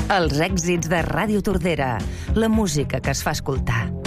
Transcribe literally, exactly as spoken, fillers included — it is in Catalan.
Els èxits de Ràdio Tordera, la música que es fa escoltar.